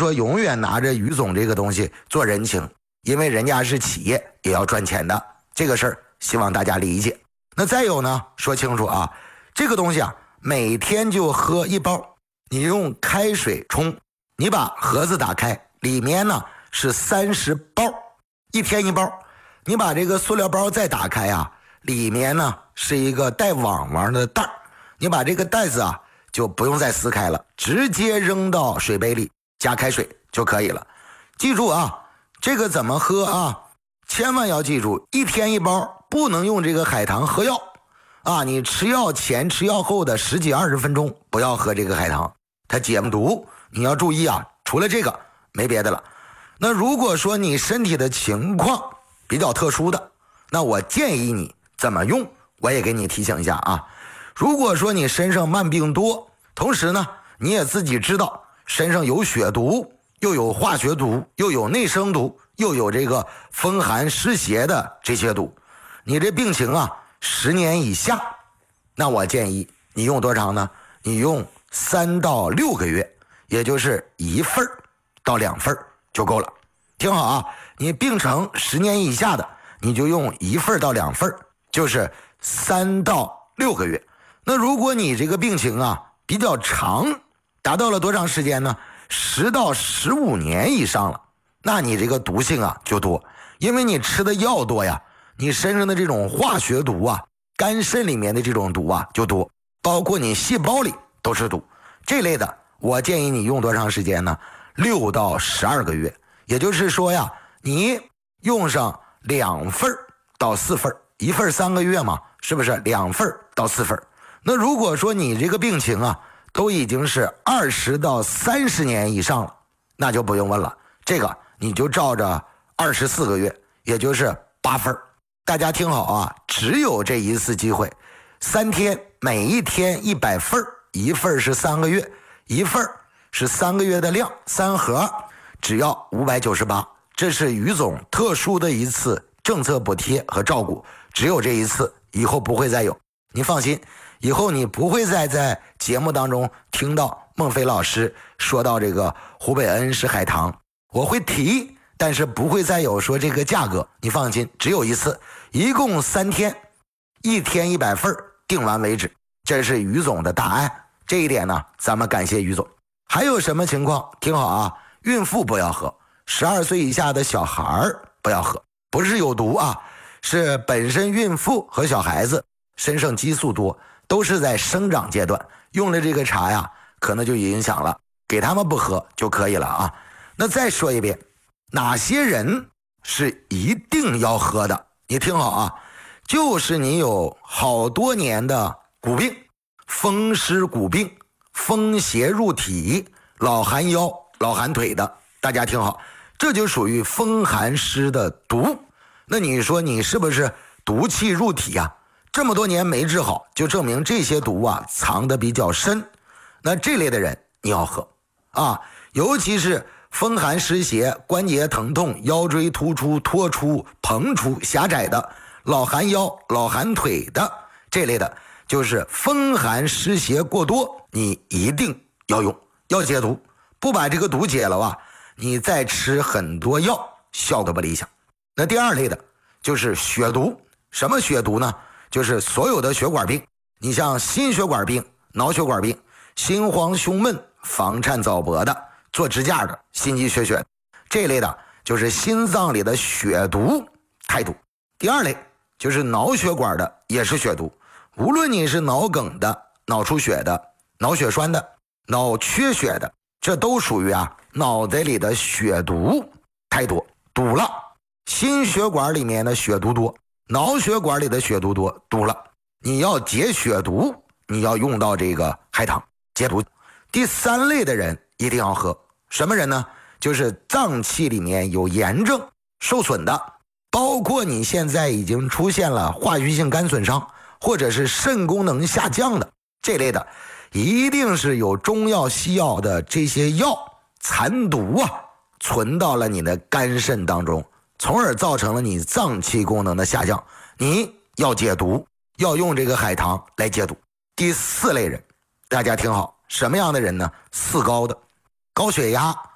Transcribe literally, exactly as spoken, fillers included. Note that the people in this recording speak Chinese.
说永远拿着于总这个东西做人情，因为人家是企业也要赚钱的，这个事儿希望大家理解。那再有呢，说清楚啊，这个东西啊每天就喝一包，你用开水冲，你把盒子打开，里面呢是三十包，一天一包。你把这个塑料包再打开啊，里面呢是一个带网网的袋，你把这个袋子啊就不用再撕开了，直接扔到水杯里加开水就可以了。记住啊，这个怎么喝啊？千万要记住，一天一包，不能用这个海棠喝药啊！你吃药前吃药后的十几二十分钟不要喝这个海棠，它解毒，你要注意啊。除了这个没别的了。那如果说你身体的情况比较特殊的，那我建议你怎么用，我也给你提醒一下啊。如果说你身上慢病多，同时呢你也自己知道身上有血毒，又有化学毒，又有内生毒，又有这个风寒湿邪的这些毒，你这病情啊十年以下，那我建议你用多长呢？你用三到六个月，也就是一份到两份就够了。听好啊，你病程十年以下的，你就用一份到两份，就是三到六个月。那如果你这个病情啊比较长，达到了多长时间呢？十到十五年以上了，那你这个毒性啊就多，因为你吃的药多呀，你身上的这种化学毒啊，肝肾里面的这种毒啊就多，包括你细胞里都是毒。这类的我建议你用多长时间呢？六到十二个月。也就是说呀，你用上两份到四份，一份三个月嘛，是不是？两份到四份。那如果说你这个病情啊都已经是二十到三十年以上了，那就不用问了，这个你就照着二十四个月，也就是八份。大家听好啊，只有这一次机会，三天，每一天一百份，一份是三个月，一份是三个月的量，三盒只要五百九十八，这是于总特殊的一次政策补贴和照顾，只有这一次，以后不会再有。你放心，以后你不会再在节目当中听到孟非老师说到这个湖北恩施海棠，我会提，但是不会再有说这个价格，你放心，只有一次，一共三天，一天一百份，定完为止。这是于总的答案，这一点呢，咱们感谢于总。还有什么情况？听好啊，孕妇不要喝，十二岁以下的小孩不要喝，不是有毒啊，是本身孕妇和小孩子身上激素多，都是在生长阶段，用了这个茶呀，可能就影响了，给他们不喝就可以了啊。那再说一遍，哪些人是一定要喝的？你听好啊，就是你有好多年的骨病，风湿骨病，风邪入体，老寒腰老寒腿的，大家听好，这就属于风寒湿的毒。那你说你是不是毒气入体啊？这么多年没治好，就证明这些毒啊藏得比较深。那这类的人你要喝啊，尤其是风寒湿邪、关节疼痛、腰椎突出、脱出、膨出、狭窄的，老寒腰老寒腿的这类的，就是风寒湿邪过多，你一定要用，要解毒。不把这个毒解了啊，你再吃很多药，效果不理想。那第二类的就是血毒。什么血毒呢？就是所有的血管病，你像心血管病、脑血管病、心慌胸闷、房颤早搏的，做支架的、心肌缺血这类的，就是心脏里的血毒太毒。第二类就是脑血管的，也是血毒，无论你是脑梗的、脑出血的、脑血栓的、脑缺血的，这都属于啊脑袋里的血毒太多，堵了。心血管里面的血毒多，脑血管里的血毒多，堵了。你要解血毒，你要用到这个海棠解毒。第三类的人一定要喝，什么人呢？就是脏器里面有炎症受损的，包括你现在已经出现了化学性肝损伤，或者是肾功能下降的这类的，一定是有中药西药的这些药残毒啊存到了你的肝肾当中，从而造成了你脏器功能的下降。你要解毒，要用这个海棠来解毒。第四类人，大家听好，什么样的人呢？四高的，高血压、